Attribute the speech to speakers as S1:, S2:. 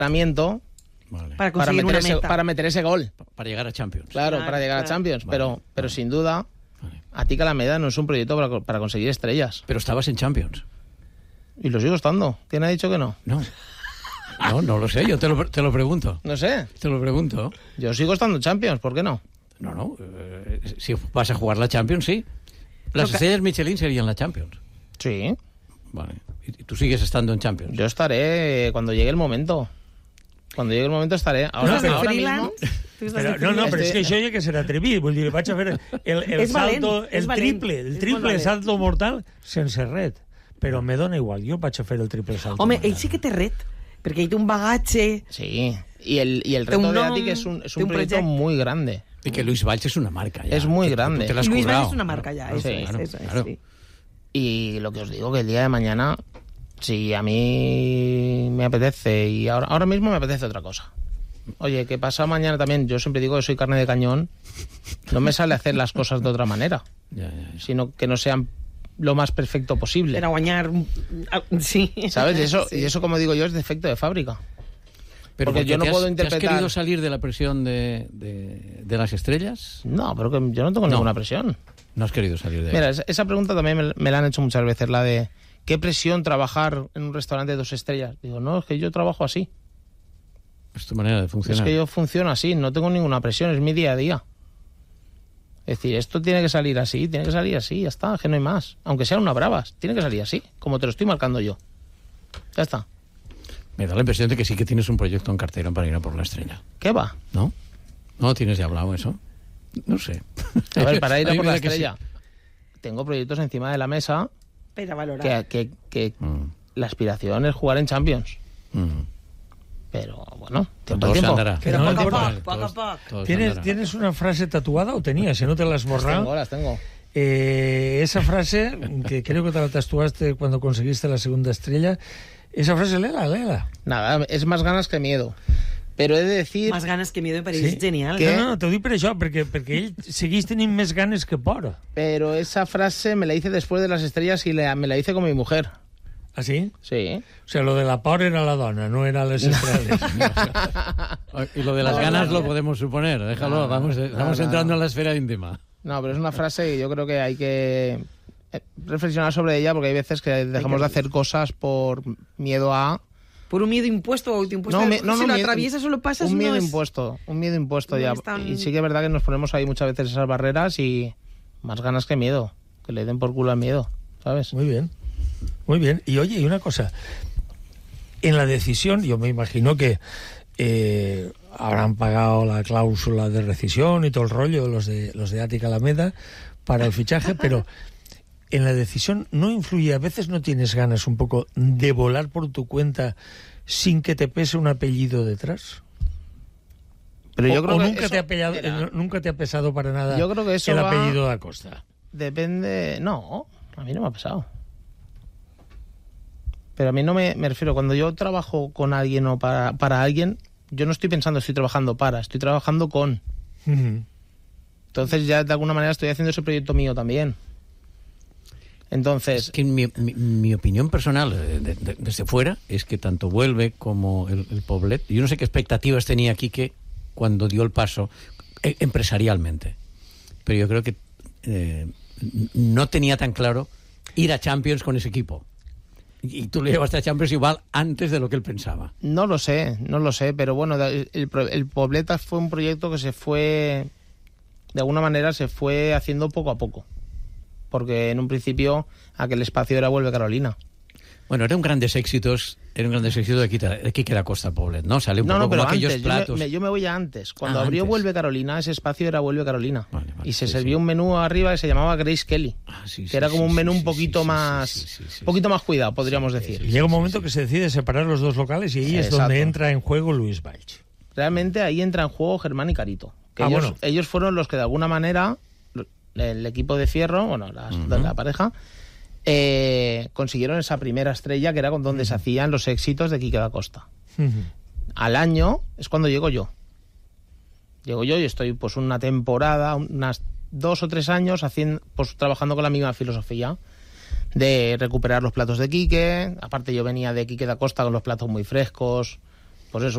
S1: entrenamiento para meter ese gol.
S2: Para llegar a Champions.
S1: Claro, para llegar a Champions. Pero sin duda, Athletic Alameda no es un proyecto para conseguir estrellas.
S2: Pero estabas en Champions.
S1: Y lo sigo estando. ¿Quién ha dicho que no?
S2: No lo sé, yo te lo pregunto.
S1: No sé.
S2: Te lo pregunto.
S1: Yo sigo estando en Champions, ¿por qué no?
S2: No. Si vas a jugar la Champions, sí. Las estrellas Michelin serían la Champions.
S1: Sí.
S2: Vale. ¿Y tú sigues estando en Champions?
S1: Yo estaré cuando llegue el momento. Cuando llegue el momento estaré. Ahora mismo...
S3: Però és que això ja que serà atrevit. Vull dir, vaig a fer el triple salto mortal sense ret. Però me dona igual, jo vaig a fer el triple salto mortal.
S4: Home, ell sí que té ret, perquè ell té un bagatge...
S1: Sí, y el reto de Athletic es un proyecto muy grande.
S2: Y que Luis Valls es una marca ya.
S1: Es muy grande.
S4: Y Luis Valls es una marca ya, eso
S1: claro. Sí. Y lo que os digo, que el día de mañana, si a mí me apetece, y ahora mismo me apetece otra cosa. Oye, que pasa mañana también, yo siempre digo que soy carne de cañón, no me sale hacer las cosas de otra manera, sino que no sean lo más perfecto posible.
S4: Era guañar... Sí.
S1: ¿Sabes? Y eso, como digo yo, es defecto de fábrica.
S2: Pero
S1: porque yo no puedo interpretar...
S2: ¿Has querido salir de la presión de las estrellas?
S1: No, pero que yo no tengo ninguna presión.
S2: No has querido salir de ahí.
S1: Mira, esa pregunta también me la han hecho muchas veces, la de ¿qué presión trabajar en un restaurante de 2 estrellas? Digo, no, es que yo trabajo así.
S2: Es tu manera de funcionar.
S1: Es que yo funciono así, no tengo ninguna presión, es mi día a día. Es decir, esto tiene que salir así, ya está, que no hay más. Aunque sean una bravas, tiene que salir así, como te lo estoy marcando yo. Ya está.
S2: Me da la impresión de que sí que tienes un proyecto en cartera para ir a por la estrella.
S1: ¿Qué va?
S2: ¿No? ¿No tienes ya hablado eso? No sé.
S1: A ver, para ir a por la estrella, tengo proyectos encima de la mesa
S4: para valorar.
S1: Que la aspiración es jugar en Champions. Pero bueno, tiempo al tiempo.
S4: Pero poco a poco.
S3: ¿Tienes una frase tatuada o tenías? Si no te la has borrado.
S1: Las tengo.
S3: Esa frase, que creo que te la tatuaste cuando conseguiste la segunda estrella, esa frase, léela.
S1: Nada, es más ganas que miedo. Pero he de decir...
S4: Más ganas que miedo me parece genial.
S3: No, t'ho dic per això, perquè ell segueix tenint més ganes que por.
S1: Pero esa frase me la hice después de las estrellas y me la hice con mi mujer.
S3: ¿Ah, sí?
S1: Sí.
S3: O sea, lo de la por era la dona, no era les estrelles.
S2: Y lo de las ganas lo podemos suponer. Déjalo, vamos entrando en la esfera íntima.
S1: No, pero es una frase que yo creo que hay que reflexionar sobre ella, porque hay veces que dejamos de hacer cosas por miedo a...
S4: ¿Por un miedo impuesto o autoimpuesto?
S1: No,
S4: si lo atraviesas o lo pasas,
S1: un miedo impuesto ya. Y sí que es verdad que nos ponemos ahí muchas veces esas barreras y más ganas que miedo. Que le den por culo al miedo, ¿sabes?
S3: Muy bien. Muy bien. Y oye, y una cosa. En la decisión, yo me imagino que habrán pagado la cláusula de rescisión y todo el rollo, los de Athletic Alameda, para el fichaje, pero... En la decisión no influye, a veces no tienes ganas un poco de volar por tu cuenta sin que te pese un apellido detrás.
S1: Pero yo creo que
S3: nunca te ha pesado para nada
S1: yo creo que eso
S3: el apellido de Acosta.
S1: Depende... No, a mí no me ha pesado. Pero a mí no me refiero, cuando yo trabajo con alguien o para alguien, yo no estoy pensando estoy trabajando estoy trabajando con. Entonces ya de alguna manera estoy haciendo ese proyecto mío también. Entonces...
S2: Es que mi opinión personal, desde fuera, es que tanto Vuelve como el Poblet, yo no sé qué expectativas tenía Quique cuando dio el paso empresarialmente, pero yo creo que no tenía tan claro ir a Champions con ese equipo. Y tú le llevaste a Champions igual antes de lo que él pensaba.
S1: No lo sé, pero bueno, el Poblet fue un proyecto que se fue, de alguna manera, se fue haciendo poco a poco. Porque en un principio aquel espacio era Vuelve Carolina.
S2: Bueno, eran grandes éxitos de Quique da Costa Poblet, ¿no? Sale un poco
S1: pero
S2: como aquellos
S1: antes,
S2: platos.
S1: Yo me voy a antes. Cuando abrió
S2: antes.
S1: Vuelve Carolina, ese espacio era Vuelve Carolina.
S2: Vale,
S1: y se servía un menú arriba que se llamaba Grace Kelly. Que era como un menú un poquito más cuidado, podríamos decir.
S3: Y llega un momento que se decide separar los dos locales y ahí es donde entra en juego Luis Valls.
S1: Realmente ahí entra en juego Germán y Carito. Que ellos fueron los que de alguna manera... El equipo de Fierro, la pareja, consiguieron esa primera estrella que era con donde se hacían los éxitos de Quique da Costa. Al año es cuando llego yo. Llego yo y estoy pues una temporada, unas 2 o 3 años trabajando con la misma filosofía de recuperar los platos de Quique. Aparte yo venía de Quique da Costa con los platos muy frescos, pues eso,